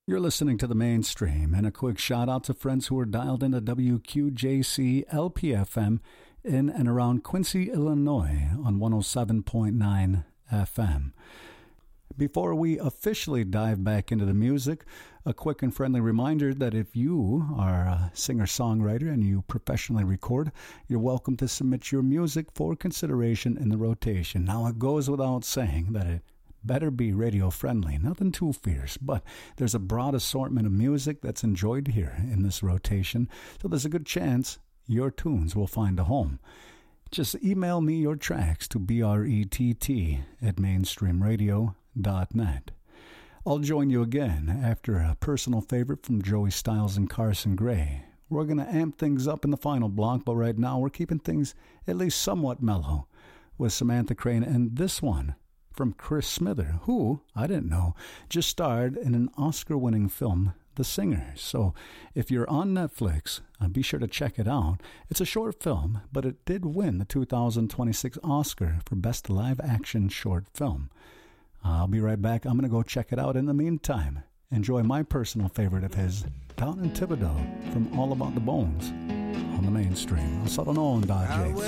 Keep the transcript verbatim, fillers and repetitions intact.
You're listening to The Mainstream, and a quick shout out to friends who are dialed into W Q J C L P F M in and around Quincy, Illinois on one oh seven point nine F M. Before we officially dive back into the music, a quick and friendly reminder that if you are a singer-songwriter and you professionally record, you're welcome to submit your music for consideration in the rotation. Now, it goes without saying that it better be radio-friendly, nothing too fierce, but there's a broad assortment of music that's enjoyed here in this rotation, so there's a good chance your tunes will find a home. Just email me your tracks to brett at mainstreamradio dot net. I'll join you again after a personal favorite from Joey Styles and Carson Gray. We're going to amp things up in the final block, but right now we're keeping things at least somewhat mellow with Samantha Crane and this one from Chris Smither, who, I didn't know, just starred in an Oscar-winning film, The Singer. So if you're on Netflix, uh, be sure to check it out. It's a short film, but it did win the two thousand twenty-six Oscar for Best Live-Action Short Film. Uh, I'll be right back. I'm going to go check it out. In the meantime, enjoy my personal favorite of his, Down in Thibodaux, from All About the Bones on The Mainstream. I'll settle on, Dodge.